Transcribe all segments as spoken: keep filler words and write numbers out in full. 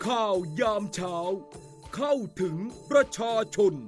ข่าวยามเช้าเข้าถึงประชาชน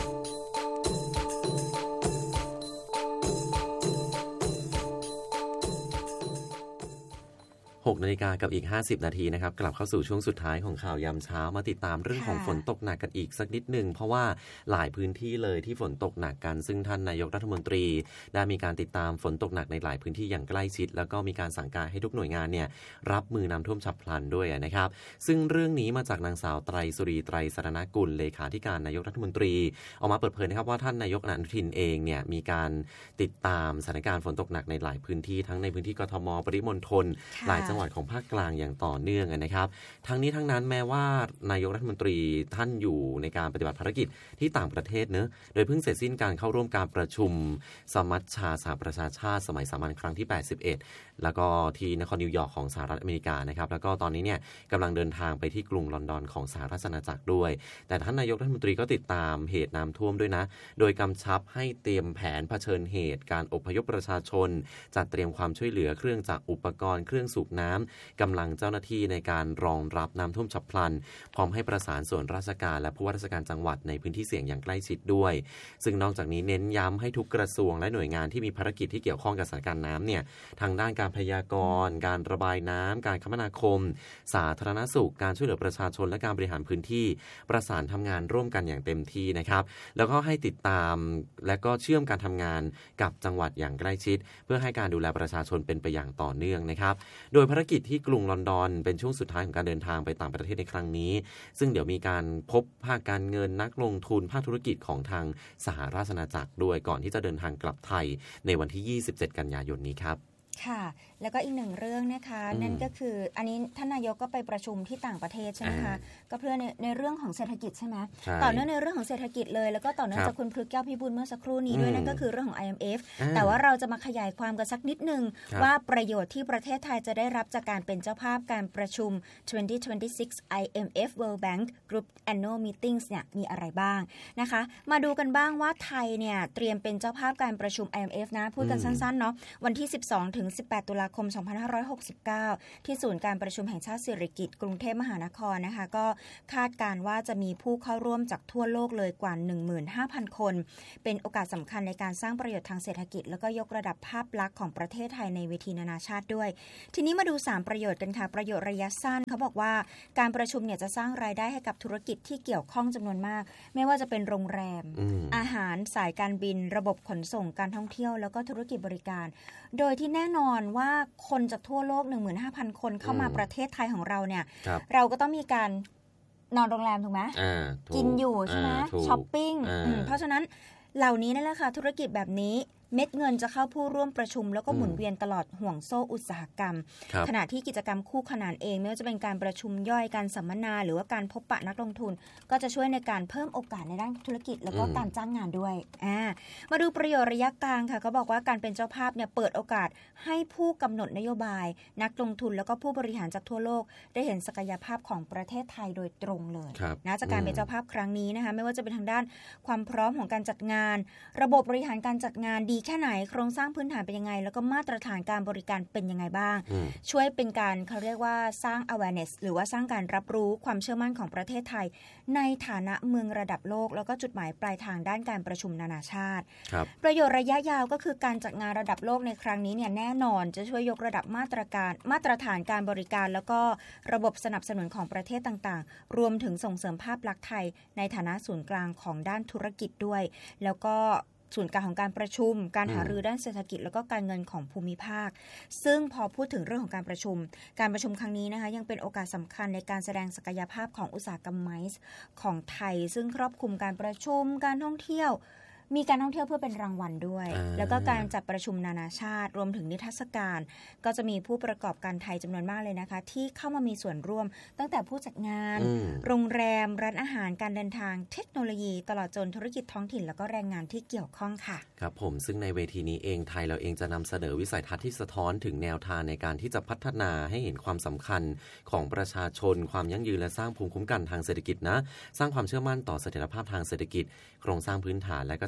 หกนาฬิกากับอีกห้าสิบนาทีนะครับกลับเข้าสู่ช่วงสุดท้ายของข่าวยามเช้ามาติดตามเรื่องของฝนตกหนักกันอีกสักนิดนึงเพราะว่าหลายพื้นที่เลยที่ฝนตกหนักกันซึ่งท่านนายกรัฐมนตรีได้มีการติดตามฝนตกหนักในหลายพื้นที่อย่างใกล้ชิดแล้วก็มีการสั่งการให้ทุกหน่วยงานเนี่ยรับมือน้ำท่วมฉับพลันด้วยนะครับซึ่งเรื่องนี้มาจากนางสาวไตรสุรีไตรสรณกุลเลขาธิการนายกรัฐมนตรีออกมาเปิดเผยนะครับว่าท่านนายกอนุทินเองเนี่ยมีการติดตามสถานการณ์ฝนตกหนักในหลายพื้นที่ทั้งในพื้นที่กทมปริมณฑลหลายจังหวัดของภาคกลางอย่างต่อเนื่องนะครับทั้งนี้ทั้งนั้นแม้ว่านายกรัฐมนตรีท่านอยู่ในการปฏิบัติภารกิจที่ต่างประเทศเนอะโดยเพิ่งเสร็จสิ้นการเข้าร่วมการประชุมสมัชชาสหประชาชาติสมัยสามัญครั้งที่แปดสิบเอ็ดแล้วก็ที่นครนิวยอร์กของสหรัฐอเมริกานะครับแล้วก็ตอนนี้เนี่ยกำลังเดินทางไปที่กรุงลอนดอนของสหราชอาณาจักรด้วยแต่ท่านนายกรัฐมนตรีก็ติดตามเหตุน้ำท่วมด้วยนะโดยกำชับให้เตรียมแผนเผชิญเหตุการอพยพประชาชนจัดเตรียมความช่วยเหลือเครื่องจักรอุปกรณ์เครื่องสูบน้ำกำลังเจ้าหน้าที่ในการรองรับน้ำท่วมฉับพลันพร้อมให้ประสานส่วนราชการและผู้ว่าราชการจังหวัดในพื้นที่เสี่ยงอย่างใกล้ชิดด้วยซึ่งนอกจากนี้เน้นย้ำให้ทุกกระทรวงและหน่วยงานที่มีภารกิจที่เกี่ยวข้องกับสถานการณ์น้ำเนี่ยทางด้านการพยากรณ์การระบายน้ำการคมนาคมสาธารณสุขการช่วยเหลือประชาชนและการบริหารพื้นที่ประสานทำงานร่วมกันอย่างเต็มที่นะครับแล้วก็ให้ติดตามและก็เชื่อมการทำงานกับจังหวัดอย่างใกล้ชิดเพื่อให้การดูแลประชาชนเป็นไปอย่างต่อเนื่องนะครับโดยภารกิจที่กรุงลอนดอนเป็นช่วงสุดท้ายของการเดินทางไปต่างประเทศในครั้งนี้ซึ่งเดี๋ยวมีการพบภาคการเงินนักลงทุนภาคธุรกิจของทางสหราชอาณาจักรด้วยก่อนที่จะเดินทางกลับไทยในวันที่ยี่สิบเจ็ดกันยายนนี้ครับค่ะแล้วก็อีกหนึ่งเรื่องนะคะนั่นก็คืออันนี้ท่านนายกก็ไปประชุมที่ต่างประเทศใช่ไหมคะก็เพื่อในในเรื่องของเศรษฐกิจใช่ไหมต่อเนื่องในเรื่องของเศรษฐกิจเลยแล้วก็ต่อเนื่องจากคุณพฤกษ์แก้วพิบูลเมื่อสักครู่นี้ด้วยนั่นก็คือเรื่องของ ไอ เอ็ม เอฟ แต่ว่าเราจะมาขยายความกันสักนิดนึงว่าประโยชน์ที่ประเทศไทยจะได้รับจากการเป็นเจ้าภาพการประชุมยี่สิบยี่สิบหก ไอ เอ็ม เอฟ World Bank Group Annual Meetings เนี่ยมีอะไรบ้างนะคะมาดูกันบ้างว่าไทยเนี่ยเตรียมเป็นเจ้าภาพการประชุม ไอ เอ็ม เอฟ นะพูดกันสั้นๆเนาะวันที่สิบสองถึงสิบแปดตุลาคมสองพันห้าร้อยหกสิบเก้าที่ศูนย์การประชุมแห่งชาติสิริกิติ์กรุงเทพมหานครนะคะก็คาดการว่าจะมีผู้เข้าร่วมจากทั่วโลกเลยกว่า หนึ่งหมื่นห้าพัน คนเป็นโอกาสสำคัญในการสร้างประโยชน์ทางเศรษฐกิจแล้วก็ยกระดับภาพลักษณ์ของประเทศไทยในเวทีนานาชาติด้วยทีนี้มาดูสามประโยชน์กันค่ะประโยชน์ระยะสั้นเขาบอกว่าการประชุมเนี่ยจะสร้างรายได้ให้กับธุรกิจที่เกี่ยวข้องจำนวนมากไม่ว่าจะเป็นโรงแรม อ, อาหารสายการบินระบบขนส่งการท่องเที่ยวแล้วก็ธุรกิจบริการโดยที่แน่นอนว่าคนจากทั่วโลก หนึ่งหมื่นห้าพัน คนเข้ามาประเทศไทยของเราเนี่ยรเราก็ต้องมีการนอนโรงแรมถูกไหมกินอยู่ใช่ไหมช้อปปิ้งเพราะฉะนั้นเหล่านี้นั่นแหละค่ะธุรกิจแบบนี้เม็ดเงินจะเข้าผู้ร่วมประชุมแล้วก็หมุนเวียนตลอดห่วงโซ่อุตสาหกรรมขณะที่กิจกรรมคู่ขนานเองไม่ว่าจะเป็นการประชุมย่อยการสัมมนาหรือว่าการพบปะนักลงทุนก็จะช่วยในการเพิ่มโอกาสในด้านธุรกิจแล้วก็การจ้างงานด้วยอ่ามาดูประโยชน์ระยะกลางค่ะเขาบอกว่าการเป็นเจ้าภาพเนี่ยเปิดโอกาสให้ผู้กำหนดนโยบายนักลงทุนแล้วก็ผู้บริหารจากทั่วโลกได้เห็นศักยภาพของประเทศไทยโดยตรงเลยนะจากการเป็นเจ้าภาพครั้งนี้นะคะไม่ว่าจะเป็นทางด้านความพร้อมของการจัดงานระบบบริหารการจัดงานดีแค่ไหนโครงสร้างพื้นฐานเป็นยังไงแล้วก็มาตรฐานการบริการเป็นยังไงบ้างช่วยเป็นการเขาเรียกว่าสร้าง awareness หรือว่าสร้างการรับรู้ความเชื่อมั่นของประเทศไทยในฐานะเมืองระดับโลกแล้วก็จุดหมายปลายทางด้านการประชุมนานาชาติประโยชน์ระยะยาวก็คือการจัดงานระดับโลกในครั้งนี้เนี่ยแน่นอนจะช่วยยกระดับมาตรการมาตรฐานการบริการแล้วก็ระบบสนับสนุนของประเทศต่างๆรวมถึงส่งเสริมภาพลักษณ์ไทยในฐานะศูนย์กลางของด้านธุรกิจด้วยแล้วก็ศูนย์กลางของการประชุมการหารือด้านเศรษฐกิจแล้วก็การเงินของภูมิภาคซึ่งพอพูดถึงเรื่องของการประชุมการประชุมครั้งนี้นะคะยังเป็นโอกาสสำคัญในการแสดงศักยภาพของอุตสาหกรรมไมซ์ของไทยซึ่งครอบคลุมการประชุมการท่องเที่ยวมีการท่องเที่ยวเพื่อเป็นรางวัลด้วยแล้วก็การจัดประชุมนานาชาติรวมถึงนิทรรศการก็จะมีผู้ประกอบการไทยจำนวนมากเลยนะคะที่เข้ามามีส่วนร่วมตั้งแต่ผู้จัดงานโรงแรมร้านอาหารการเดินทางเทคโนโลยีตลอดจนธุรกิจท้องถิ่นแล้วก็แรงงานที่เกี่ยวข้องค่ะครับผมซึ่งในเวทีนี้เองไทยเราเองจะนำเสนอวิสัยทัศน์ที่สะท้อนถึงแนวทางในการที่จะพัฒนาให้เห็นความสำคัญของประชาชนความยั่งยืนและสร้างภูมิคุ้มกันทางเศรษฐกิจนะสร้างความเชื่อมั่นต่อเสถียรภาพทางเศรษฐกิจโครงสร้างพื้นฐานและก็ส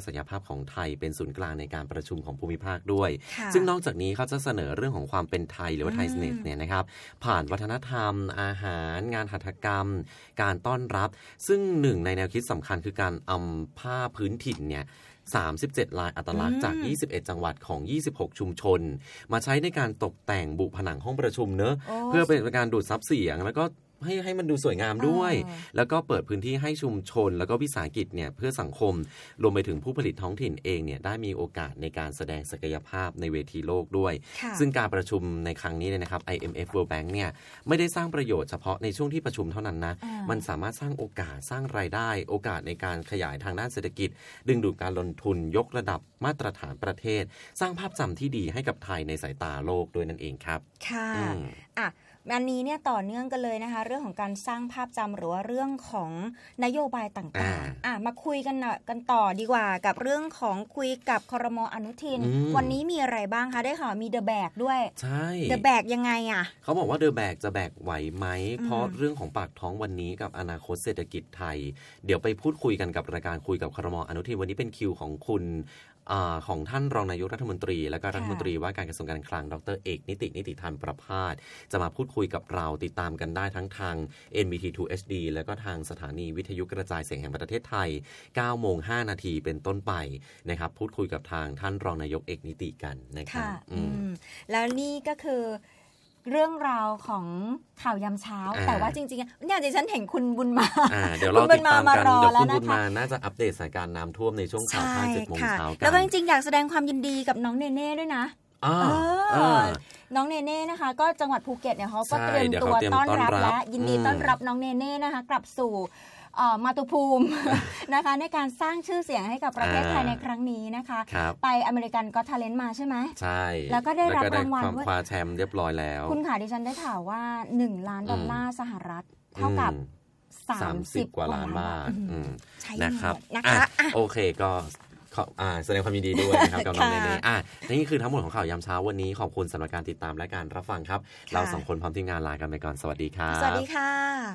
ศักยภาพของไทยเป็นศูนย์กลางในการประชุมของภูมิภาคด้วยซึ่งนอกจากนี้เขาจะเสนอเรื่องของความเป็นไทยหรือว่าไทยเนสเนี่ยนะครับผ่านวัฒนธรรมอาหารงานหัตถกรรมการต้อนรับซึ่งหนึ่งในแนวคิดสำคัญคือการอำผ้าพื้นถิ่นเนี่ยสามสิบเจ็ดลายอัตลักษณ์จากยี่สิบเอ็ดจังหวัดของยี่สิบหกชุมชนมาใช้ในการตกแต่งบุผนังห้องประชุมเนอะเพื่อเป็นการดูดซับเสียงแล้วก็ให้ให้มันดูสวยงามด้วยแล้วก็เปิดพื้นที่ให้ชุมชนแล้วก็วิสาหกิจเนี่ยเพื่อสังคมรวมไปถึงผู้ผลิตท้องถิ่นเองเนี่ยได้มีโอกาสในการแสดงศักยภาพในเวทีโลกด้วยซึ่งการประชุมในครั้งนี้เนี่ยนะครับ ไอ เอ็ม เอฟ World Bank เนี่ยไม่ได้สร้างประโยชน์เฉพาะในช่วงที่ประชุมเท่านั้นนะมันสามารถสร้างโอกาสสร้างรายได้โอกาสในการขยายทางด้านเศรษฐกิจดึงดูดการลงทุนยกระดับมาตรฐานประเทศสร้างภาพจำที่ดีให้กับไทยในสายตาโลกด้วยนั่นเองครับค่ะอ่ะอันนี้เนี่ยต่อเนื่องกันเลยนะคะเรื่องของการสร้างภาพจำหรือว่าเรื่องของนโยบายต่างๆอ่ะมาคุยกันกันต่อดีกว่ากับเรื่องของคุยกับครม.อนุทินวันนี้มีอะไรบ้างคะได้ข่าวมีเดอะแบกด้วยใช่เดอะแบกยังไงอ่ะเขาบอกว่าเดอะแบกจะแบกไหวไหมเพราะเรื่องของปากท้องวันนี้กับอนาคตเศรษฐกิจไทยเดี๋ยวไปพูดคุยกันกับรายการคุยกับครม.อนุทินวันนี้เป็นคิวของคุณของท่านรองนายกรัฐมนตรีและก็รัฐมนตรีว่าการกระทรวงการคลังดร.เอกนิตินิติธรรมประภาสจะมาพูดคุยกับเราติดตามกันได้ทั้งทาง เอ็น บี ที ทู เอช ดี แล้วก็ทางสถานีวิทยุกระจายเสียงแห่งประเทศไทย เก้าโมงห้านาทีเป็นต้นไปนะครับพูดคุยกับทางท่านรองนายกเอกนิติกันนะครับแล้วนี่ก็คือเรื่องราวของข่าวยามเช้าแต่ว่าจริงๆเนี่ยดิฉันเห็นคุณบุญมาเดี๋ยวเราติดตามกันเดี๋ยวคุณบุญมาน่าจะอัปเดตสถานการณ์น้ำท่วมในช่วงข่าวห้า เจ็ดโมงเช้ากันแล้วก็จริงๆอยากแสดงความยินดีกับน้องเนเน่ด้วยนะน้องเนเน่นะคะก็จังหวัดภูเก็ตเนี่ยเขาก็เตรียมตัวต้อนรับและยินดีต้อนรับน้องเนเน่นะคะกลับสู่มาตุภูมินะคะในการสร้างชื่อเสียงให้กับประเทศไทยในครั้งนี้นะคะไปอเมริกันก็ทาเลนต์มาใช่ไหมใช่แล้วก็ได้รับรางวัลด้วยคว้าแชมป์เรียบร้อยแล้วคุณค่ะดิฉันได้ข่าวว่าหนึ่งล้านดอลลาร์สหรัฐเท่ากับสามสิบกว่าล้านบาทนะครับโอเคก็แสดงความยินดีด้วยนะครับกับน้องเนเน่อ่ะนี่คือทั้งหมดของข่าวยามเช้าวันนี้ขอบคุณสำหรับการติดตามและการรับฟังครับเราสองคนพร้อมทีมงานลากันไปก่อนสวัสดีครับสวัสดีค่ะ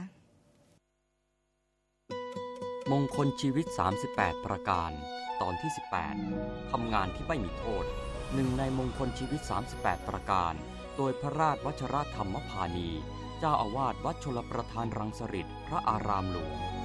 มงคลชีวิตสามสิบแปดประการตอนที่สิบแปดทำงานที่ไม่มีโทษหนึ่งในมงคลชีวิตสามสิบแปดประการโดยพระราชวชรธรรมพานีเจ้าอาวาสวัดชลประทานรังสฤษพระอารามหลวง